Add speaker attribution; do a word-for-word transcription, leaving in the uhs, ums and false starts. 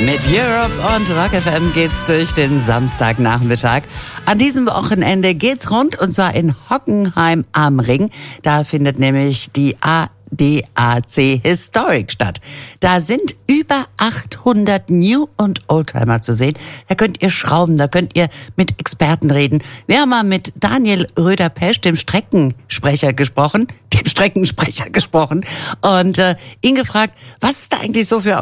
Speaker 1: Mit Europe und Rock F M geht's durch den Samstagnachmittag. An diesem Wochenende geht's rund, und zwar in Hockenheim am Ring. Da findet nämlich die A D A C Historic statt. Da sind über achthundert New- und Oldtimer zu sehen. Da könnt ihr schrauben, da könnt ihr mit Experten reden. Wir haben mal mit Daniel Röder-Pesch, dem Streckensprecher, gesprochen, dem Streckensprecher gesprochen und äh, ihn gefragt, was es da eigentlich so für